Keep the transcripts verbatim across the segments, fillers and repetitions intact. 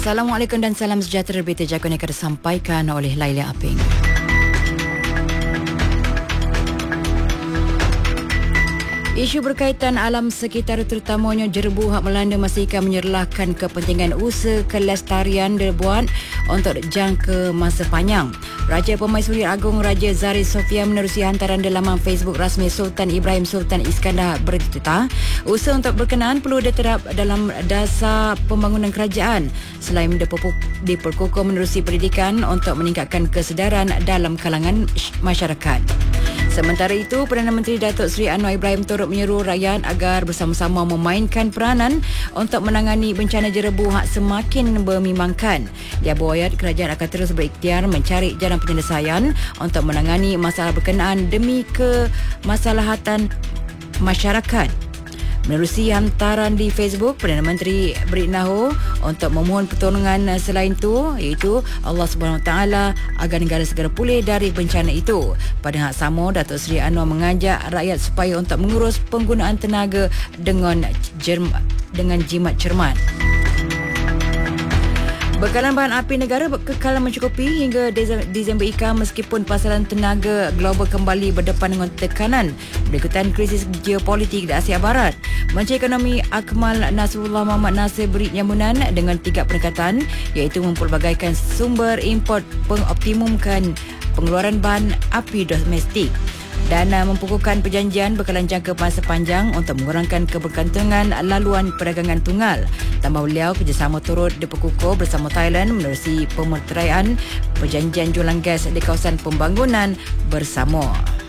Assalamualaikum dan salam sejahtera. Berita jagoan yang akan disampaikan oleh Laila Aping. Isu berkaitan alam sekitar terutamanya jerbu hak melanda masih akan menyerlahkan kepentingan usaha kelestarian dibuat untuk jangka masa panjang. Raja Pemaisuri Agong Raja Zahid Sofia menerusi hantaran di laman Facebook rasmi Sultan Ibrahim Sultan Iskandar berkata, usaha untuk berkenaan perlu diterap dalam dasar pembangunan kerajaan selain diperkukuh menerusi pendidikan untuk meningkatkan kesedaran dalam kalangan masyarakat. Sementara itu, Perdana Menteri Datuk Seri Anwar Ibrahim turut menyeru rakyat agar bersama-sama memainkan peranan untuk menangani bencana jerebu hak semakin membimbangkan. Dia berayat kerajaan akan terus berikhtiar mencari jalan penyelesaian untuk menangani masalah berkenaan demi kemaslahatan masyarakat. Menerusi hantaran di Facebook, Perdana Menteri beri nahu untuk memohon pertolongan selain itu, iaitu Allah Subhanahu Wa Taala agar negara segera pulih dari bencana itu. Pada hak sama, Datuk Seri Anwar mengajak rakyat supaya untuk mengurus penggunaan tenaga dengan jerm, dengan jimat cermat. Bekalan bahan api negara kekal mencukupi hingga Disember ika meskipun pasaran tenaga global kembali berdepan dengan tekanan berikutan krisis geopolitik di Asia Barat. Menteri Ekonomi Akmal Nasrullah Muhammad Nasir beri nyambunan dengan tiga pendekatan, iaitu mempelbagaikan sumber import, pengoptimumkan pengeluaran bahan api domestik dan uh, mempukuhkan perjanjian bekalan jangka masa panjang untuk mengurangkan kebergantungan laluan perdagangan tunggal. Tambah beliau, kerjasama turut diperkukuh bersama Thailand menerusi pemerteraian perjanjian jualan gas di kawasan pembangunan bersama.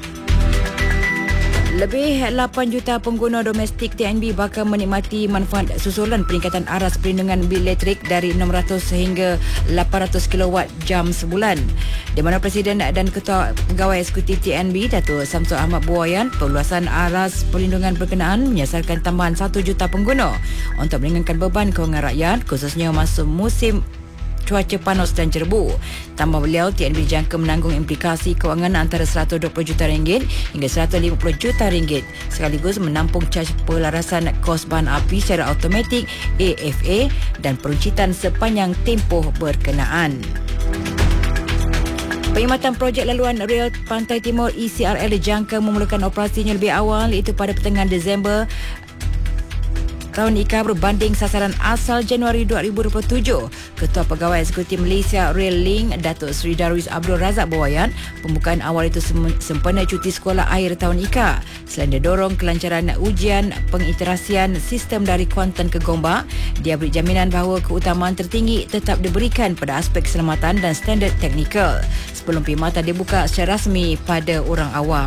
Lebih lapan juta pengguna domestik T N B bakal menikmati manfaat susulan peningkatan aras perlindungan bil elektrik dari enam ratus hingga lapan ratus kilowatt jam sebulan. Di mana Presiden dan Ketua Pegawai Eksekutif T N B, Datuk Samsul Ahmad Buayan, perluasan aras perlindungan berkenaan menyasarkan tambahan satu juta pengguna untuk meringankan beban kewangan rakyat khususnya masuk musim cuaca panas dan jerbu. Tambah beliau, T N B dijangka menanggung implikasi kewangan antara seratus dua puluh juta ringgit hingga seratus lima puluh juta ringgit sekaligus menampung caj pelarasan kos bahan api secara automatik A F A dan peruncitan sepanjang tempoh berkenaan. Perkhidmatan projek laluan rel Pantai Timur E C R L dijangka memulakan operasinya lebih awal iaitu pada pertengahan Disember tahun ika berbanding sasaran asal Januari dua ribu dua puluh tujuh. Ketua Pegawai Eksekutif Malaysia Rail Link, Datuk Seri Darwis Abdul Razak berwayan, pembukaan awal itu sempena cuti sekolah akhir tahun ika. Selain didorong kelancaran ujian pengiterasian sistem dari Kuantan ke Gombak, dia beri jaminan bahawa keutamaan tertinggi tetap diberikan pada aspek keselamatan dan standard teknikal sebelum perkhidmatan dibuka secara rasmi pada orang awam.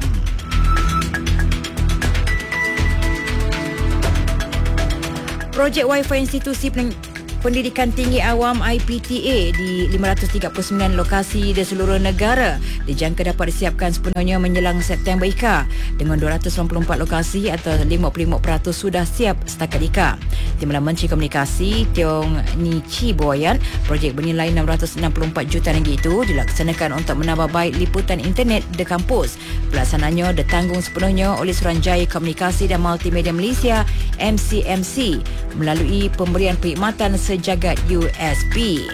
Projek Wi-Fi Institusi Pendidikan Tinggi Awam I P T A di lima ratus tiga puluh sembilan lokasi di seluruh negara dijangka dapat disiapkan sepenuhnya menjelang September ika dengan dua ratus sembilan puluh empat lokasi atau lima puluh lima peratus sudah siap setakat ika. Timbalan Menteri Komunikasi Tiong Ni Chi berwayan, projek bernilai enam ratus enam puluh empat juta ringgit itu dilaksanakan untuk menambah baik liputan internet di kampus. Pelaksanaannya ditanggung sepenuhnya oleh Suruhanjaya Komunikasi dan Multimedia Malaysia M C M C melalui pemberian perkhidmatan sejagat U S B.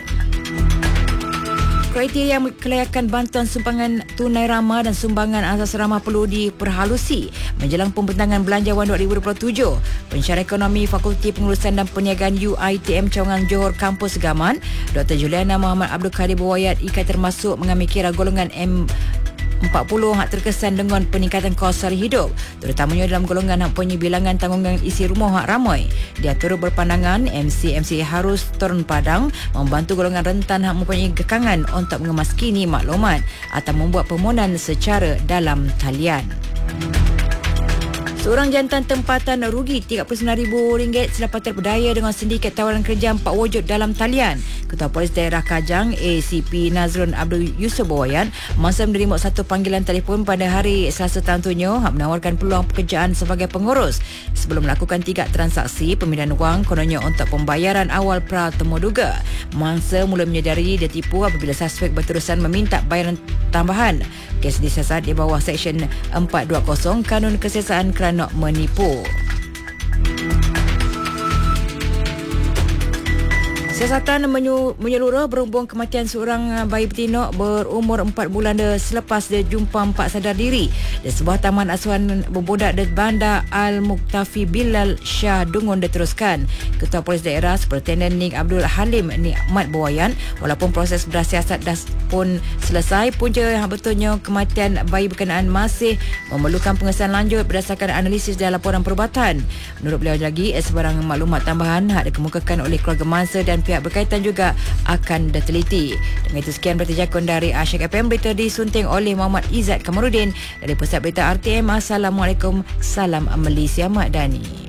Kriteria kelayakan bantuan sumbangan tunai ramah dan sumbangan asas ramah perlu diperhalusi menjelang pembentangan Belanjawan dua ribu dua puluh tujuh. Pensyarah Ekonomi Fakulti Pengurusan dan Perniagaan U I T M Cawangan Johor Kampus Segaman, Doktor Juliana Muhammad Abdul Kadir berwayat ikat termasuk mengambil kira golongan M empat puluh hak terkesan dengan peningkatan kos sara hidup, terutamanya dalam golongan hak punya bilangan tanggungan isi rumah hak ramai. Dia turut berpandangan M C M C harus turun padang membantu golongan rentan hak mempunyai kekangan untuk mengemaskini maklumat atau membuat permohonan secara dalam talian. Seorang jantan tempatan rugi tiga puluh sembilan ribu ringgit selepas terpedaya dengan sindiket tawaran kerja empat wujud dalam talian. Ketua Polis Daerah Kajang A C P Nazrun Abdul Yusuf berwayan, masa menerima satu panggilan telefon pada hari Selasa tentunya hak menawarkan peluang pekerjaan sebagai pengurus. Sebelum melakukan tiga transaksi pemindahan wang kononnya untuk pembayaran awal pra temuduga. Mangsa mula menyedari dia tipu apabila suspek berterusan meminta bayaran tambahan. Kes disiasat di bawah Seksyen empat dua kosong Kanun Kesiasaan kerana menipu. Siasatan menyu, menyeluruh berhubung kematian seorang bayi betina berumur empat bulan de, selepas dia jumpa empat sadar diri di sebuah taman asuhan berbudak di Bandar Al-Muktafi Bilal Shah Dungun diteruskan. Ketua Polis Daerah Superintendent Nik Abdul Halim Nikmat Bawayan, walaupun proses bersiasat dah pun selesai, punca yang betulnya kematian bayi berkenaan masih memerlukan pengesahan lanjut berdasarkan analisis dan laporan perubatan. Menurut beliau lagi, sebarang maklumat tambahan hak dikemukakan oleh keluarga mangsa dan pihak berkaitan juga akan diteliti. Dengan itu sekian berita jakun dari Asyik F M, berita disunting oleh Muhammad Izzat Kamarudin dari Pusat Berita R T M. Assalamualaikum, salam Malaysia Madani.